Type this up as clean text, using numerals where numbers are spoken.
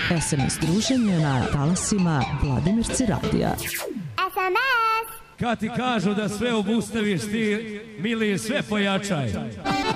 SMS druženje na talasima Vladimirci radija. SMS! Kad ti kažu da sve obustaviš, ti, mili, sve pojačaj.